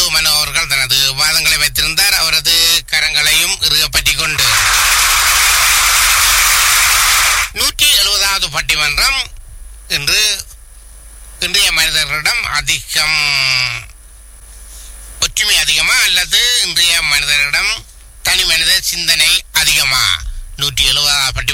கொண்டு மனோ அவர்கள் தனது வாதங்களை வைத்திருந்தார். அவரது கரங்களையும் இறுகப்பற்றிக் கொண்டு 170வது பட்டிமன்றம் இன்றைய மனிதர்களிடம் ஒற்றுமை அதிகமா அல்லது இன்றைய மனிதர்களிடம் தனி மனித சிந்தனை அதிகமா? 170